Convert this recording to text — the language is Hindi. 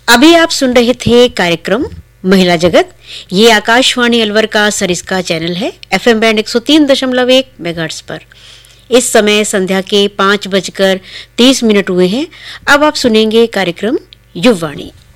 अभी आप सुन रहे थे कार्यक्रम महिला जगत। ये आकाशवाणी अलवर का सरिस्का चैनल है, FM बैंड 103.1 मेगाहर्ट्ज पर। इस समय संध्या के 5:30 हुए हैं। अब आप सुनेंगे कार्यक्रम युववाणी।